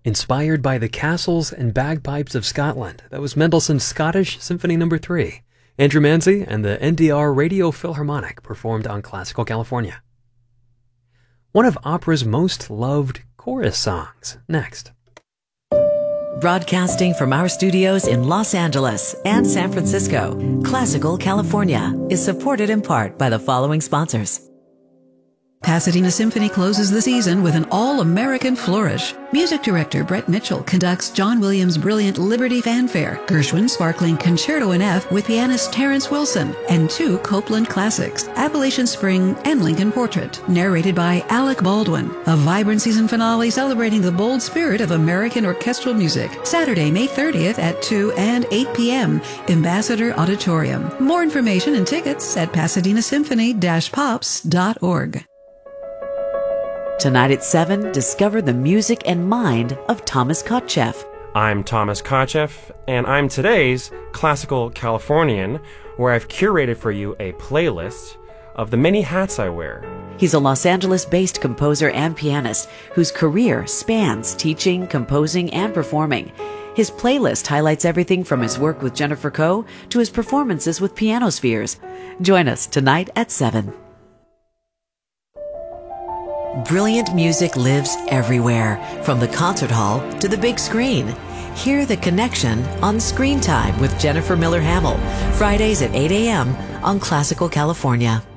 Inspired by the castles and bagpipes of Scotland, that was Mendelssohn's Scottish Symphony No. 3. Andrew Manzi and the NDR Radio Philharmonic performed on Classical California. One of opera's most loved chorus songs, next. Broadcasting from our studios in Los Angeles and San Francisco, Classical California is supported in part by the following sponsors. Pasadena Symphony closes the season with an all-American flourish. Music director Brett Mitchell conducts John Williams' brilliant Liberty Fanfare, Gershwin's sparkling Concerto in F with pianist Terrence Wilson, and 2 Copland classics, Appalachian Spring and Lincoln Portrait, narrated by Alec Baldwin. A vibrant season finale celebrating the bold spirit of American orchestral music. Saturday, May 30th at 2 and 8 p.m. Ambassador Auditorium. More information and tickets at pasadena-symphony-pops.org. Tonight at 7, discover the music and mind of Thomas Kotcheff. I'm Thomas Kotcheff, and I'm today's Classical Californian, where I've curated for you a playlist of the many hats I wear. He's a Los Angeles-based composer and pianist whose career spans teaching, composing, and performing. His playlist highlights everything from his work with Jennifer Coe to his performances with Pianospheres. Join us tonight at 7. Brilliant music lives everywhere, from the concert hall to the big screen. Hear the connection on Screen Time with Jennifer Miller Hamill, Fridays at 8 a.m. on Classical California.